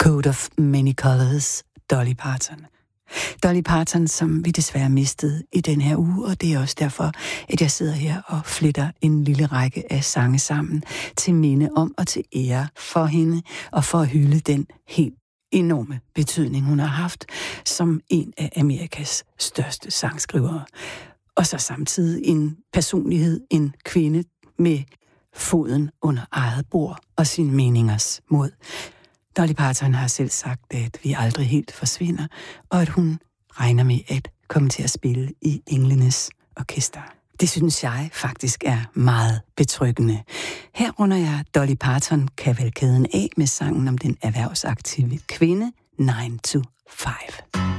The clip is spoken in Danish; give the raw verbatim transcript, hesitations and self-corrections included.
Coat of Many Colors, Dolly Parton. Dolly Parton, som vi desværre mistede i den her uge, og det er også derfor, at jeg sidder her og fletter en lille række af sange sammen til minde om og til ære for hende, og for at hylde den helt enorme betydning, hun har haft som en af Amerikas største sangskrivere. Og så samtidig en personlighed, en kvinde med foden under eget bord og sine meningers mod. Dolly Parton har selv sagt, at vi aldrig helt forsvinder, og at hun regner med at komme til at spille i Englenes orkester. Det synes jeg faktisk er meget betryggende. Her runder jeg Dolly Parton kavalkaden af med sangen om den erhvervsaktive kvinde nine to five.